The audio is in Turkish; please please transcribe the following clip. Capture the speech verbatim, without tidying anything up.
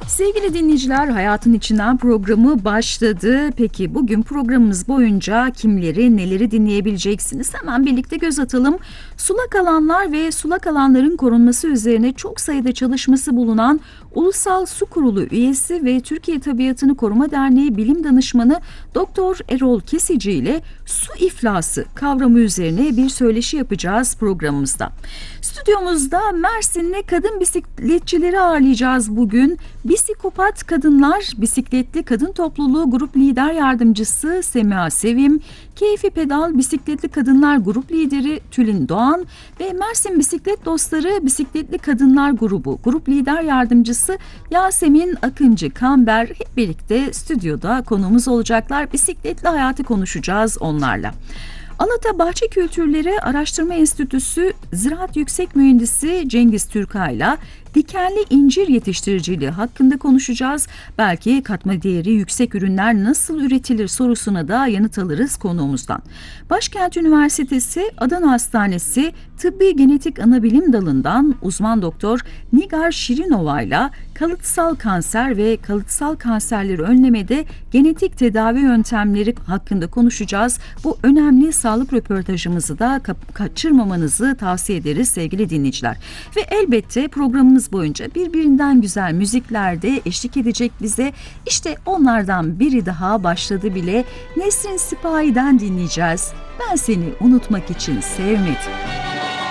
Sevgili dinleyiciler, Hayatın İçinden programı başladı. Peki bugün programımız boyunca kimleri, neleri dinleyebileceksiniz? Hemen birlikte göz atalım. Sulak alanlar ve sulak alanların korunması üzerine çok sayıda çalışması bulunan Ulusal Su Kurulu üyesi ve Türkiye Tabiatını Koruma Derneği Bilim Danışmanı Doktor Erol Kesici ile su iflası kavramı üzerine bir söyleşi yapacağız programımızda. Stüdyomuzda Mersinli kadın bisikletçileri ağırlayacağız bugün. Bisikopat Kadınlar Bisikletli Kadın Topluluğu Grup Lider Yardımcısı Semiha Sevim, Keyfi Pedal Bisikletli Kadınlar Grup Lideri Tülin Doğan ve Mersin Bisiklet Dostları Bisikletli Kadınlar Grubu Grup Lider Yardımcısı Yasemin Akıncı Kamber hep birlikte stüdyoda konuğumuz olacaklar. Bisikletli hayatı konuşacağız onlarla. Alata Bahçe Kültürleri Araştırma Enstitüsü Ziraat Yüksek Mühendisi Cengiz Türkay'la dikenli incir yetiştiriciliği hakkında konuşacağız. Belki katma değeri yüksek ürünler nasıl üretilir sorusuna da yanıt alırız konuğumuzdan. Başkent Üniversitesi Adana Hastanesi Tıbbi Genetik Anabilim Dalı'ndan uzman doktor Nigar Şirinova ile kalıtsal kanser ve kalıtsal kanserleri önlemede genetik tedavi yöntemleri hakkında konuşacağız. Bu önemli sağlık röportajımızı da kaçırmamanızı tavsiye ederiz sevgili dinleyiciler. Ve elbette programımız boyunca birbirinden güzel müzikler de eşlik edecek bize. İşte onlardan biri daha başladı bile. Nesrin Sipahi'den dinleyeceğiz. Ben seni unutmak için sevmedim.